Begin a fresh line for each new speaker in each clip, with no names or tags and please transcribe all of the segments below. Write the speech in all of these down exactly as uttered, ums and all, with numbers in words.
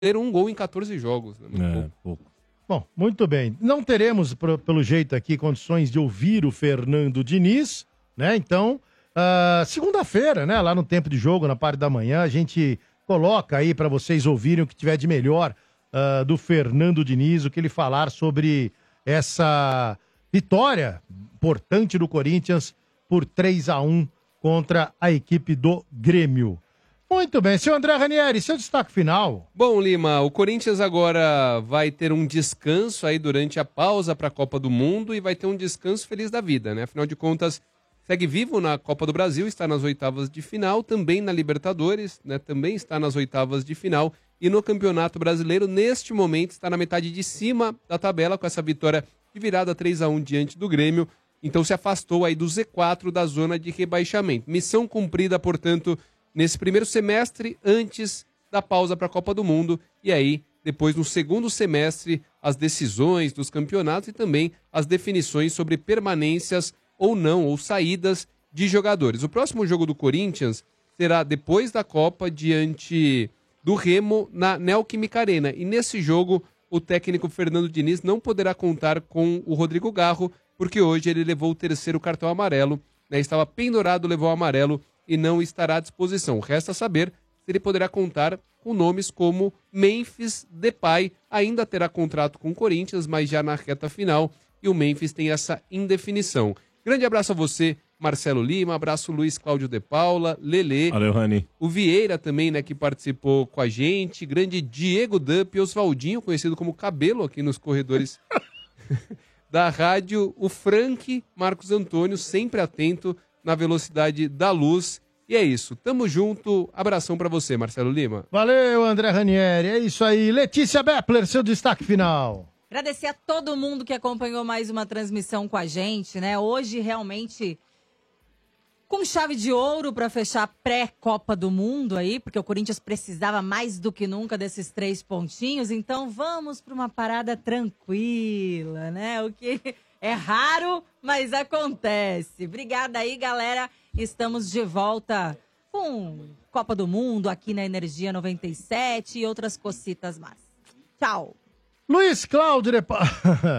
um gol em catorze jogos. Né? Muito
É,
pouco.
pouco.
Bom, muito bem. Não teremos, pro- pelo jeito aqui, condições de ouvir o Fernando Diniz, né? Então, ah, segunda-feira, né? Lá no tempo de jogo, na parte da manhã, a gente coloca aí para vocês ouvirem o que tiver de melhor ah, do Fernando Diniz, o que ele falar sobre essa vitória importante do Corinthians por três a um contra a equipe do Grêmio. Muito bem, senhor André Ranieri, seu destaque final.
Bom, Lima, o Corinthians agora vai ter um descanso aí durante a pausa para a Copa do Mundo e vai ter um descanso feliz da vida, né? Afinal de contas, segue vivo na Copa do Brasil, está nas oitavas de final, também na Libertadores, né? Também está nas oitavas de final e no Campeonato Brasileiro, neste momento, está na metade de cima da tabela com essa vitória de virada três a um diante do Grêmio. Então se afastou aí do Z quatro da zona de rebaixamento. Missão cumprida, portanto, nesse primeiro semestre, antes da pausa para a Copa do Mundo. E aí, depois, no segundo semestre, as decisões dos campeonatos e também as definições sobre permanências ou não, ou saídas de jogadores. O próximo jogo do Corinthians será depois da Copa, diante do Remo, na Neoquímica Arena. E nesse jogo, o técnico Fernando Diniz não poderá contar com o Rodrigo Garro, porque hoje ele levou o terceiro cartão amarelo, né? Estava pendurado, levou o amarelo e não estará à disposição. Resta saber se ele poderá contar com nomes como Memphis Depay. Ainda terá contrato com o Corinthians, mas já na reta final, e o Memphis tem essa indefinição. Grande abraço a você, Marcelo Lima, abraço Luiz Cláudio de Paula, Lelê.
Valeu, Rani.
O Vieira também, né, que participou com a gente, grande Diego Dupp, Oswaldinho, conhecido como Cabelo aqui nos corredores da rádio, o Frank, Marcos Antônio, sempre atento na velocidade da luz. E é isso, tamo junto, abração pra você, Marcelo Lima.
Valeu, André Ranieri, é isso aí. Letícia Beppler, seu destaque final.
Agradecer a todo mundo que acompanhou mais uma transmissão com a gente, né? Hoje, realmente, com chave de ouro para fechar a pré-Copa do Mundo aí, porque o Corinthians precisava mais do que nunca desses três pontinhos. Então, vamos para uma parada tranquila, né? O que é raro, mas acontece. Obrigada aí, galera. Estamos de volta com Copa do Mundo aqui na Energia noventa e sete e outras cocitas mais. Tchau.
Luiz Cláudio de Paula.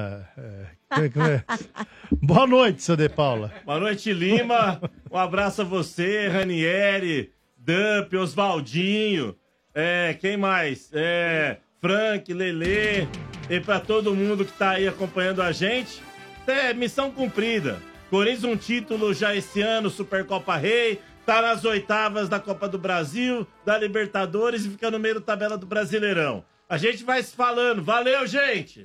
Boa noite, seu De Paula.
Boa noite, Lima. Um abraço a você, Ranieri, Dupp, Oswaldinho. É, quem mais? É, Frank, Lelê. E pra todo mundo que tá aí acompanhando a gente. É missão cumprida. Corinthians um título já esse ano, Supercopa Rei. Tá nas oitavas da Copa do Brasil, da Libertadores e fica no meio da tabela do Brasileirão. A gente vai se falando. Valeu, gente!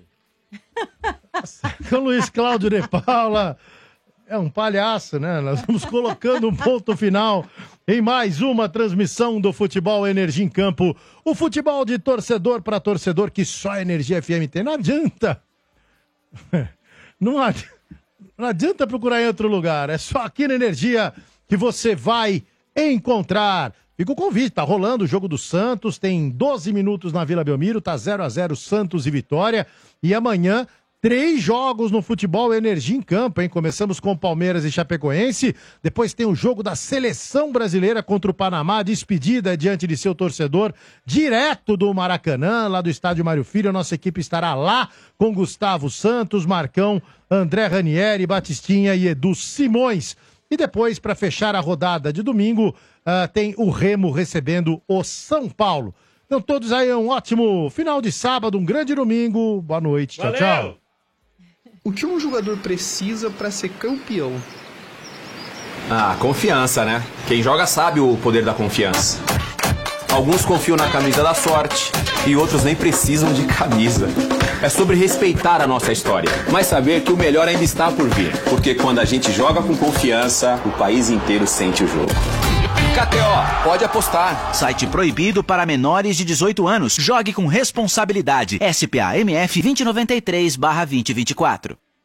O Luiz Cláudio de Paula é um palhaço, né? Nós vamos colocando um ponto final em mais uma transmissão do Futebol Energia em Campo. O futebol de torcedor para torcedor que só a Energia F M tem. Não adianta. Não adianta, não adianta procurar em outro lugar. É só aqui na Energia que você vai encontrar. Fica o convite, tá rolando o jogo do Santos, tem doze minutos na Vila Belmiro, tá zero a zero Santos e Vitória. E amanhã, três jogos no Futebol Energia em Campo, hein? Começamos com Palmeiras e Chapecoense, depois tem o jogo da Seleção Brasileira contra o Panamá, despedida diante de seu torcedor, direto do Maracanã, lá do Estádio Mário Filho. A nossa equipe estará lá com Gustavo Santos, Marcão, André Ranieri, Batistinha e Edu Simões. E depois, para fechar a rodada de domingo, uh, tem o Remo recebendo o São Paulo. Então, todos aí, um ótimo final de sábado, um grande domingo. Boa noite. Tchau,
Valeu!
tchau.
O que um jogador precisa para ser campeão?
Ah, confiança, né? Quem joga sabe o poder da confiança. Alguns confiam na camisa da sorte e outros nem precisam de camisa. É sobre respeitar a nossa história, mas saber que o melhor ainda está por vir. Porque quando a gente joga com confiança, o país inteiro sente o jogo. K T O, pode apostar.
Site proibido para menores de dezoito anos. Jogue com responsabilidade. S P A M F vinte noventa e três barra vinte vinte e quatro.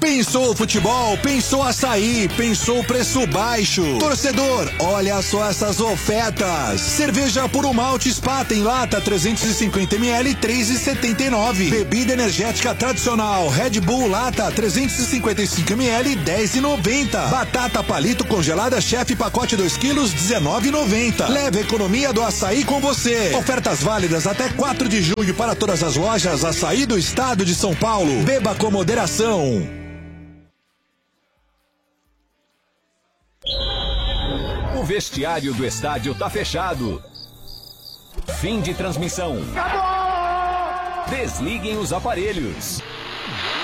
Pensou futebol, pensou açaí, pensou preço baixo. Torcedor, olha só essas ofertas. Cerveja Puro Malte Spaten lata trezentos e cinquenta mililitros, três reais e setenta e nove. Bebida energética tradicional Red Bull lata trezentos e cinquenta e cinco mililitros, dez reais e noventa. Batata palito congelada Chefe pacote dois quilos, dezenove reais e noventa. Leve a economia do açaí com você. Ofertas válidas até quatro de julho para todas as lojas Açaí do Estado de São Paulo. Beba com moderação.
O vestiário do estádio tá fechado. Fim de transmissão. Acabou! Desliguem os aparelhos.